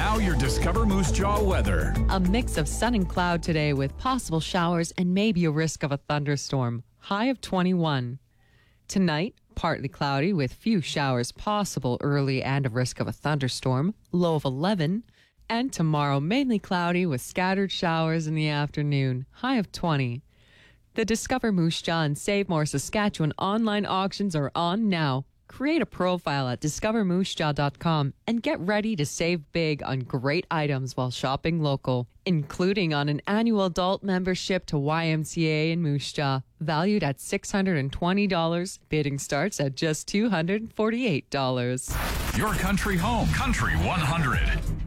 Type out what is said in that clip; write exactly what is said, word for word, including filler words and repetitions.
Now your Discover Moose Jaw weather. A mix of sun and cloud today with possible showers and maybe a risk of a thunderstorm. High of twenty-one. Tonight, partly cloudy with few showers possible early and a risk of a thunderstorm. Low of eleven. And tomorrow, mainly cloudy with scattered showers in the afternoon. High of twenty. The Discover Moose Jaw and Save More Saskatchewan online auctions are on now. Create a profile at discover moose jaw dot com and get ready to save big on great items while shopping local, including on an annual adult membership to Y M C A in Moose Jaw, valued at six hundred twenty dollars. Bidding starts at just two hundred forty-eight dollars. Your country home, Country one hundred.